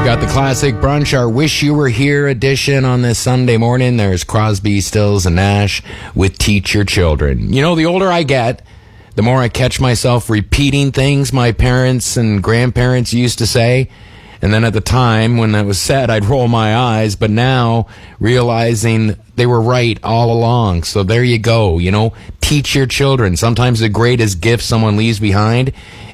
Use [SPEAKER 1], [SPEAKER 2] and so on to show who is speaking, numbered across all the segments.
[SPEAKER 1] got the classic brunch, our Wish You Were Here edition on this Sunday morning. There's Crosby, Stills, and Nash with Teach Your Children. You know, the older I get, the more I catch myself repeating things my parents and grandparents used to say. And then at the time when that was said, I'd roll my eyes. But now, realizing they were right all along. So there you go. You know, teach your children. Sometimes the greatest gift someone leaves behind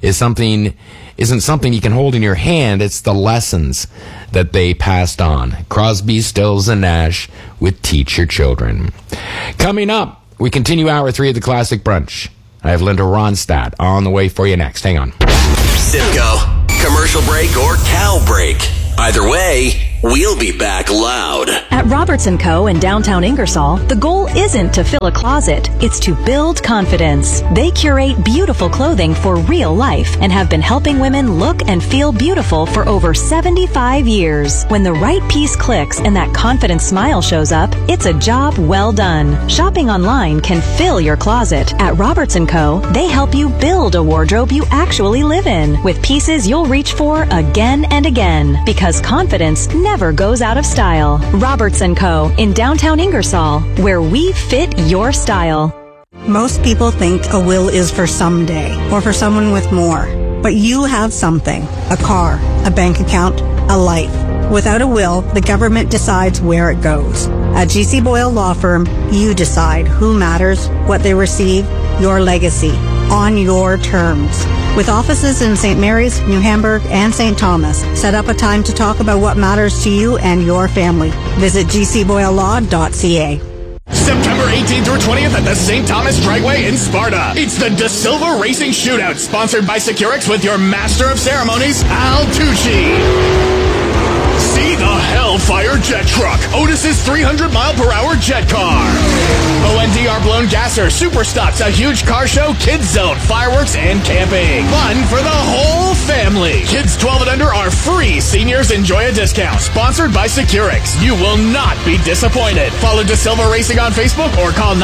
[SPEAKER 1] isn't something you can hold in your hand. It's the lessons that they passed on. Crosby, Stills, and Nash with Teach Your Children. Coming up, we continue hour 3 of the Classic Brunch. I have Linda Ronstadt on the way for you next. Hang on.
[SPEAKER 2] Simcoe. Commercial break or cow break. Either way, we'll be back loud.
[SPEAKER 3] At Roberts & Co. in downtown Ingersoll, the goal isn't to fill a closet, it's to build confidence. They curate beautiful clothing for real life and have been helping women look and feel beautiful for over 75 years. When the right piece clicks and that confident smile shows up, it's a job well done. Shopping online can fill your closet. At Roberts & Co., they help you build a wardrobe you actually live in, with pieces you'll reach for again and again, because confidence never goes out of style. Roberts & Co. in downtown Ingersoll, where we fit your style.
[SPEAKER 4] Most people think a will is for someday or for someone with more. But you have something. A car, a bank account, a life. Without a will, the government decides where it goes. At GC Boyle Law Firm, you decide who matters, what they receive, your legacy, on your terms. With offices in St. Mary's, New Hamburg, and St. Thomas, set up a time to talk about what matters to you and your family. Visit gcboylelaw.ca.
[SPEAKER 5] September 18th through 20th at the St. Thomas Dragway in Sparta. It's the De Silva Racing Shootout, sponsored by Securix with your Master of Ceremonies, Al Tucci. See the Hellfire Jet Truck, Otis's 300-mile-per-hour jet car. ONDR Blown Gasser, Super Stots, a huge car show, Kids Zone, fireworks, and camping. Fun for the whole family. Kids 12 and under are free. Seniors enjoy a discount. Sponsored by Securix. You will not be disappointed. Follow De Silva Racing on Facebook or call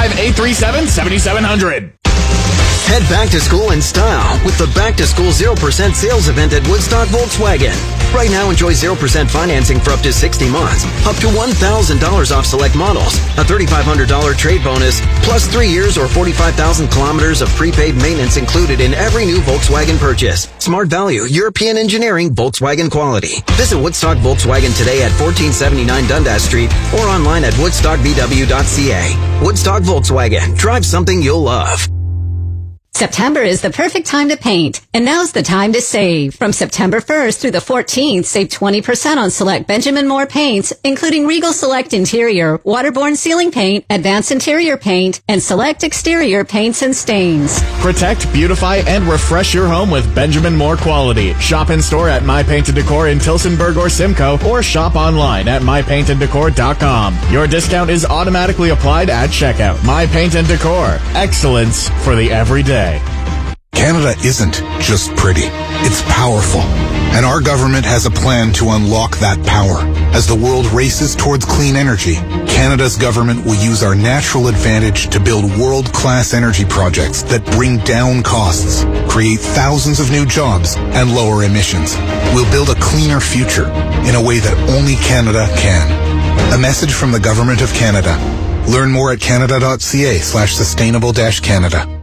[SPEAKER 5] 905-837-7700.
[SPEAKER 2] Head back to school in style with the Back to School 0% sales event at Woodstock Volkswagen. Right now, enjoy 0% financing for up to 60 months, up to $1,000 off select models, a $3,500 trade bonus, plus 3 years or 45,000 kilometers of prepaid maintenance included in every new Volkswagen purchase. Smart value, European engineering, Volkswagen quality. Visit Woodstock Volkswagen today at 1479 Dundas Street or online at woodstockvw.ca. Woodstock Volkswagen. Drive something you'll love.
[SPEAKER 6] September is the perfect time to paint, and now's the time to save. From September 1st through the 14th, save 20% on select Benjamin Moore paints, including Regal Select Interior, Waterborne Ceiling Paint, Advanced Interior Paint, and Select Exterior Paints and Stains.
[SPEAKER 5] Protect, beautify, and refresh your home with Benjamin Moore quality. Shop in store at My Paint and Decor in Tilsonburg or Simcoe, or shop online at mypaintanddecor.com. Your discount is automatically applied at checkout. My Paint and Decor. Excellence for the everyday.
[SPEAKER 7] Canada isn't just pretty. It's powerful. And our government has a plan to unlock that power. As the world races towards clean energy, Canada's government will use our natural advantage to build world-class energy projects that bring down costs, create thousands of new jobs, and lower emissions. We'll build a cleaner future in a way that only Canada can. A message from the Government of Canada. Learn more at canada.ca/sustainable-Canada.